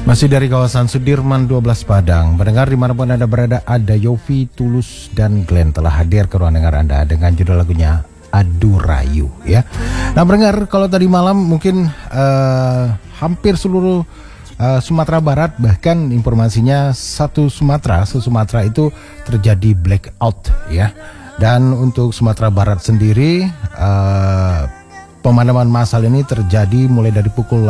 Masih dari kawasan Sudirman 12 Padang. Pendengar dimanapun Anda berada, ada Yofi, Tulus, dan Glenn telah hadir ke ruang dengar Anda dengan judul lagunya Adu Rayu ya. Nah pendengar, kalau tadi malam mungkin hampir seluruh Sumatera Barat, bahkan informasinya satu Sumatera itu terjadi blackout ya. Dan untuk Sumatera Barat sendiri pemadaman massal ini terjadi mulai dari pukul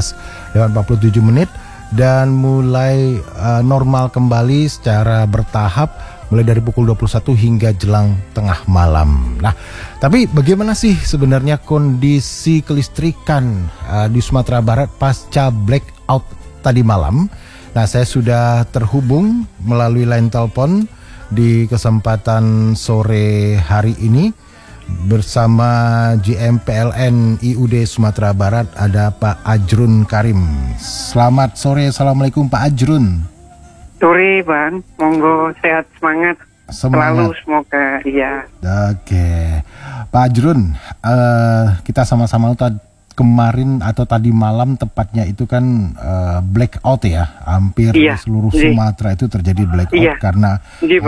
18:47 dan mulai normal kembali secara bertahap mulai dari pukul 21 hingga jelang tengah malam. Nah, tapi bagaimana sih sebenarnya kondisi kelistrikan di Sumatera Barat pasca blackout tadi malam? Nah, saya sudah terhubung melalui line telepon di kesempatan sore hari ini bersama GM PLN IUD Sumatera Barat, ada Pak Ajrun Karim. Selamat sore, Assalamualaikum Pak Ajrun. Sore Bang, monggo sehat semangat. Selalu semoga ya. Oke, Pak Ajrun, kita sama-sama kemarin atau tadi malam tepatnya itu kan blackout ya, hampir di seluruh Sumatera itu terjadi blackout karena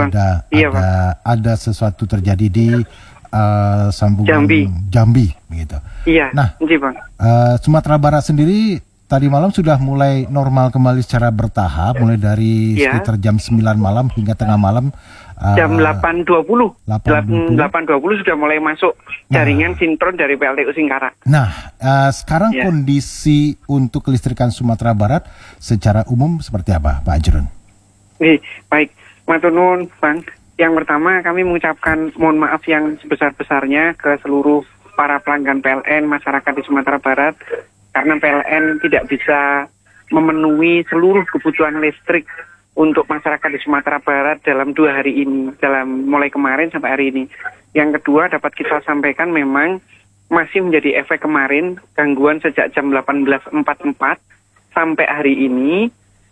ada sesuatu terjadi di sambungan Jambi begitu. Iya. Nah, Bang. Sumatera Barat sendiri tadi malam sudah mulai normal kembali secara bertahap, mulai dari sekitar jam 9 malam hingga tengah malam. Jam 8.20 sudah mulai masuk jaringan sinkron dari PLTU Singkarak. Nah, sekarang kondisi untuk kelistrikan Sumatera Barat secara umum seperti apa, Pak Ajrun? Baik, matur nuwun, Bang. Yang pertama, kami mengucapkan mohon maaf yang sebesar-besarnya ke seluruh para pelanggan PLN, masyarakat di Sumatera Barat, karena PLN tidak bisa memenuhi seluruh kebutuhan listrik untuk masyarakat di Sumatera Barat dalam 2 hari ini, dalam mulai kemarin sampai hari ini. Yang kedua, dapat kita sampaikan memang masih menjadi efek kemarin, gangguan sejak jam 18.44 sampai hari ini,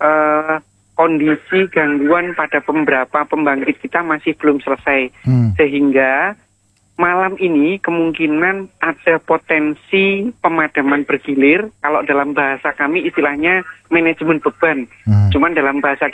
kondisi gangguan pada beberapa pembangkit kita masih belum selesai. Sehingga malam ini kemungkinan ada potensi pemadaman bergilir. Kalau dalam bahasa kami istilahnya manajemen beban. Cuman dalam bahasa